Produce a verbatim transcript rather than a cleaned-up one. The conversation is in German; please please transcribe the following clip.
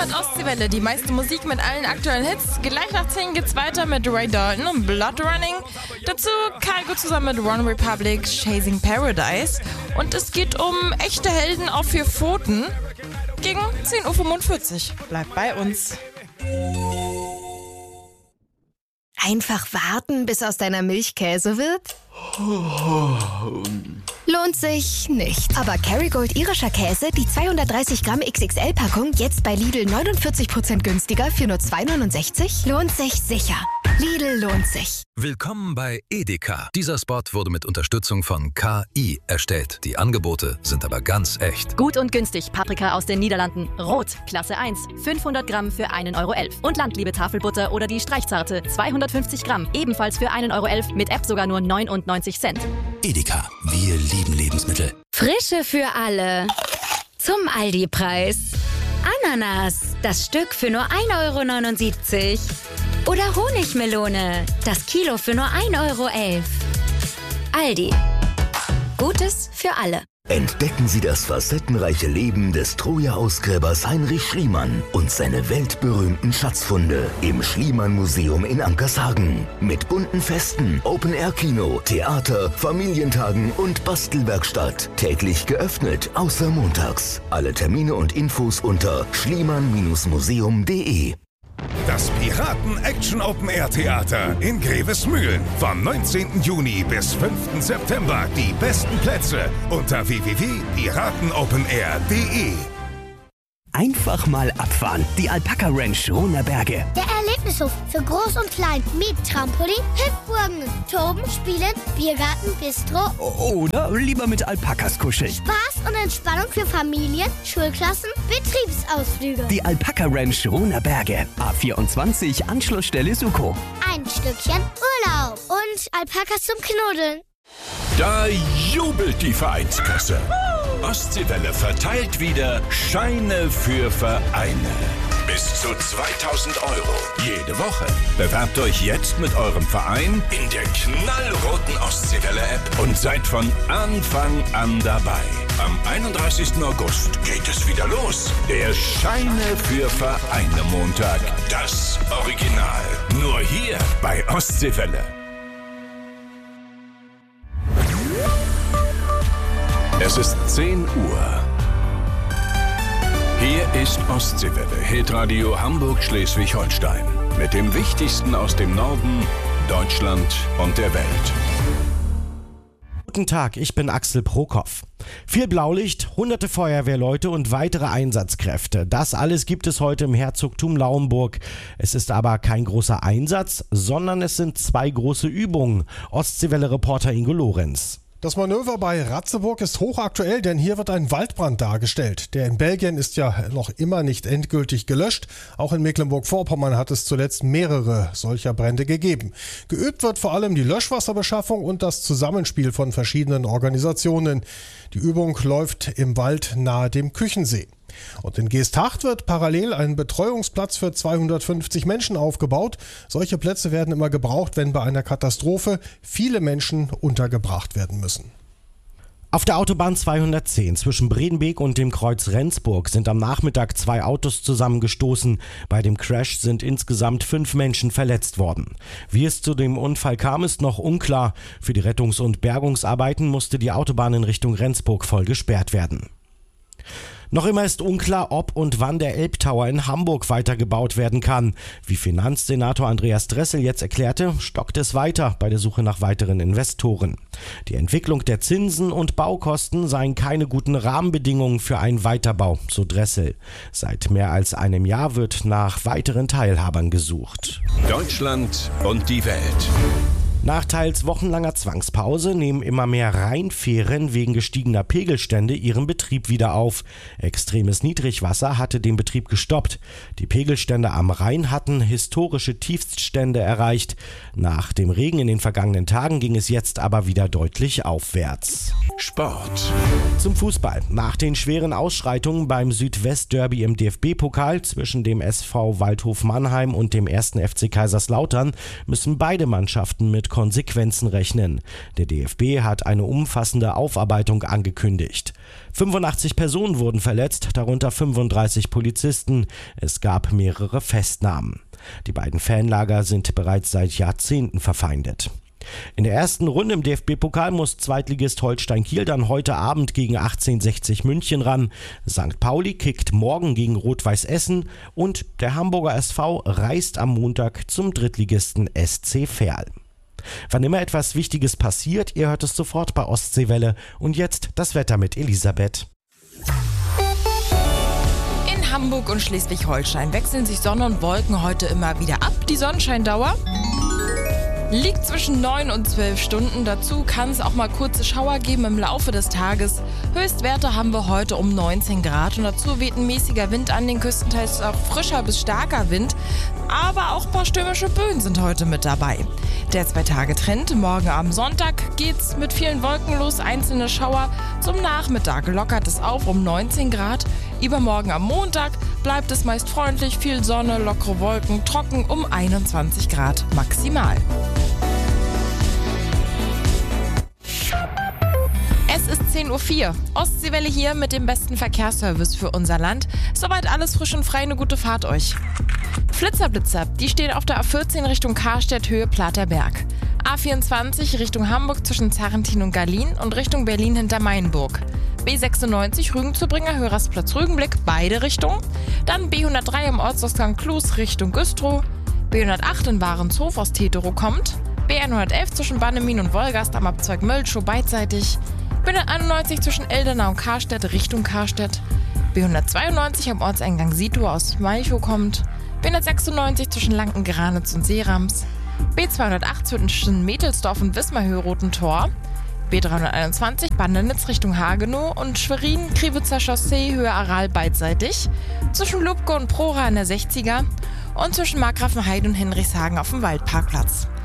hört Ostseewelle, die meiste Musik mit allen aktuellen Hits. Gleich nach zehn geht's weiter mit Ray Dalton und Blood Running. Dazu Kygo zusammen mit One Republic, Chasing Paradise. Und es geht um echte Helden auf vier Pfoten. Gegen zehn Uhr fünfundvierzig. Bleibt bei uns. Einfach warten, bis aus deiner Milch Käse wird? Lohnt sich nicht. Aber Kerrygold irischer Käse, die zweihundertdreißig Gramm X X L-Packung, jetzt bei Lidl neunundvierzig Prozent günstiger für nur zwei neunundsechzig? Lohnt sich sicher. Lidl lohnt sich. Willkommen bei Edeka. Dieser Spot wurde mit Unterstützung von K I erstellt. Die Angebote sind aber ganz echt. Gut und günstig. Paprika aus den Niederlanden. Rot, Klasse eins. fünfhundert Gramm für einen Euro elf. Und Landliebe Tafelbutter oder die Streichzarte. zweihundertfünfzig Gramm. Ebenfalls für einen Euro elf. Mit App sogar nur neunundneunzig Cent. Edeka. Wir lieben Lebensmittel. Frische für alle. Zum Aldi-Preis. Ananas. Das Stück für nur ein Euro neunundsiebzig. Oder Honigmelone. Das Kilo für nur ein Euro elf. Aldi. Gutes für alle. Entdecken Sie das facettenreiche Leben des Troja-Ausgräbers Heinrich Schliemann und seine weltberühmten Schatzfunde im Schliemann-Museum in Ankershagen. Mit bunten Festen, Open-Air-Kino, Theater, Familientagen und Bastelwerkstatt. Täglich geöffnet, außer montags. Alle Termine und Infos unter schliemann museum punkt de. Das Piraten-Action-Open-Air-Theater in Grevesmühlen. Vom neunzehnten Juni bis fünften September. Die besten Plätze unter w w w punkt piraten open air punkt de. Einfach mal abfahren. Die Alpaka Ranch Rohnerberge. Der Erlebnishof für Groß und Klein mit Trampolin, Hüpfburgen, Toben, Spielen, Biergarten, Bistro. Oder lieber mit Alpakas kuscheln. Spaß und Entspannung für Familien, Schulklassen, Betriebsausflüge. Die Alpaka Ranch Rohnerberge. A vierundzwanzig, Anschlussstelle Suko. Ein Stückchen Urlaub und Alpakas zum Knuddeln. Da jubelt die Vereinskasse. Ostseewelle verteilt wieder Scheine für Vereine. Bis zu zweitausend Euro jede Woche. Bewerbt euch jetzt mit eurem Verein in der knallroten Ostseewelle-App und seid von Anfang an dabei. Am einunddreißigsten August geht es wieder los. Der Scheine für Vereine Montag. Das Original. Nur hier bei Ostseewelle. Es ist zehn Uhr. Hier ist Ostseewelle, Hitradio Hamburg-Schleswig-Holstein. Mit dem Wichtigsten aus dem Norden, Deutschland und der Welt. Guten Tag, ich bin Axel Prokop. Viel Blaulicht, hunderte Feuerwehrleute und weitere Einsatzkräfte. Das alles gibt es heute im Herzogtum Lauenburg. Es ist aber kein großer Einsatz, sondern es sind zwei große Übungen. Ostseewelle-Reporter Ingo Lorenz. Das Manöver bei Ratzeburg ist hochaktuell, denn hier wird ein Waldbrand dargestellt. Der in Belgien ist ja noch immer nicht endgültig gelöscht. Auch in Mecklenburg-Vorpommern hat es zuletzt mehrere solcher Brände gegeben. Geübt wird vor allem die Löschwasserbeschaffung und das Zusammenspiel von verschiedenen Organisationen. Die Übung läuft im Wald nahe dem Küchensee. Und in Geesthacht wird parallel ein Betreuungsplatz für zweihundertfünfzig Menschen aufgebaut. Solche Plätze werden immer gebraucht, wenn bei einer Katastrophe viele Menschen untergebracht werden müssen. Auf der Autobahn zweihundertzehn zwischen Bredenbeek und dem Kreuz Rendsburg sind am Nachmittag zwei Autos zusammengestoßen. Bei dem Crash sind insgesamt fünf Menschen verletzt worden. Wie es zu dem Unfall kam, ist noch unklar. Für die Rettungs- und Bergungsarbeiten musste die Autobahn in Richtung Rendsburg voll gesperrt werden. Noch immer ist unklar, ob und wann der Elbtower in Hamburg weitergebaut werden kann. Wie Finanzsenator Andreas Dressel jetzt erklärte, stockt es weiter bei der Suche nach weiteren Investoren. Die Entwicklung der Zinsen und Baukosten seien keine guten Rahmenbedingungen für einen Weiterbau, so Dressel. Seit mehr als einem Jahr wird nach weiteren Teilhabern gesucht. Deutschland und die Welt. Nach teils wochenlanger Zwangspause nehmen immer mehr Rheinfähren wegen gestiegener Pegelstände ihren Betrieb wieder auf. Extremes Niedrigwasser hatte den Betrieb gestoppt. Die Pegelstände am Rhein hatten historische Tiefststände erreicht. Nach dem Regen in den vergangenen Tagen ging es jetzt aber wieder deutlich aufwärts. Sport. Zum Fußball. Nach den schweren Ausschreitungen beim Südwest-Derby im D F B-Pokal zwischen dem S V Waldhof Mannheim und dem ersten F C Kaiserslautern müssen beide Mannschaften mit Konsequenzen rechnen. Der D F B hat eine umfassende Aufarbeitung angekündigt. fünfundachtzig Personen wurden verletzt, darunter fünfunddreißig Polizisten. Es gab mehrere Festnahmen. Die beiden Fanlager sind bereits seit Jahrzehnten verfeindet. In der ersten Runde im D F B-Pokal muss Zweitligist Holstein Kiel dann heute Abend gegen achtzehnhundertsechzig München ran. Sankt Pauli kickt morgen gegen Rot-Weiß Essen und der Hamburger S V reist am Montag zum Drittligisten S C Verl. Wann immer etwas Wichtiges passiert, ihr hört es sofort bei Ostseewelle. Und jetzt das Wetter mit Elisabeth. In Hamburg und Schleswig-Holstein wechseln sich Sonne und Wolken heute immer wieder ab. Die Sonnenscheindauer liegt zwischen neun und zwölf Stunden. Dazu kann es auch mal kurze Schauer geben im Laufe des Tages. Höchstwerte haben wir heute um neunzehn Grad und dazu weht ein mäßiger Wind an den Küsten, teils auch frischer bis starker Wind. Aber auch ein paar stürmische Böen sind heute mit dabei. Der Zwei-Tage-Trend: morgen am Sonntag geht's mit vielen Wolken los, einzelne Schauer. Zum Nachmittag lockert es auf um neunzehn Grad. Übermorgen am Montag bleibt es meist freundlich, viel Sonne, lockere Wolken, trocken um einundzwanzig Grad maximal. Es ist zehn Uhr vier. Ostseewelle hier mit dem besten Verkehrsservice für unser Land. Soweit alles frisch und frei, eine gute Fahrt euch. Flitzerblitzer, die stehen auf der A vierzehn Richtung Karstedt, Höhe Platerberg. A vierundzwanzig Richtung Hamburg zwischen Zarrentin und Garlin und Richtung Berlin hinter Mainburg. B sechsundneunzig Rügen-Zubringer, Hörersplatz Rügenblick, beide Richtungen. Dann B hundertdrei am Ortsausgang Klus Richtung Güstrow. B hundertacht in Warenshof aus Teterow kommt. B hundertelf zwischen Bannemin und Wolgast am Abzweig Möltschow beidseitig. B hunderteinundneunzig zwischen Eldena und Karstedt Richtung Karstedt. B hundertzweiundneunzig am Ortseingang Sito aus Malchow kommt. B hundertsechsundneunzig zwischen Lanken-Granitz und Seerams. B zweihundertacht zwischen Metelsdorf und Wismar-Höhe-Roten-Tor. B dreihunderteinundzwanzig Bandenitz Richtung Hagenow und Schwerin-Kriwitzer Chaussee Höhe Aral beidseitig. Zwischen Lubko und Prora in der sechziger und zwischen Markgrafenheide und Henrichshagen auf dem Waldparkplatz.